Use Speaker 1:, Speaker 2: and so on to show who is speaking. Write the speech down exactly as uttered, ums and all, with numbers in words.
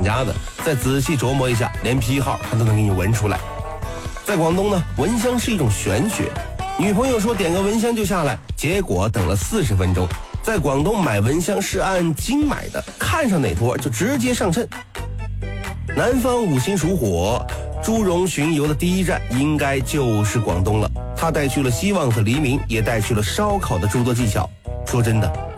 Speaker 1: 家的，再仔细琢磨一下，连批号他都能给你闻出来。在广东呢，闻香是一种玄学。女朋友说点个蚊香就下来，结果等了四十分钟。在广东买蚊香是按斤买的，看上哪坨就直接上称。南方五行属火，朱荣巡游的第一站应该就是广东了。他带去了希望和黎明，也带去了烧烤的诸多技巧。说真的，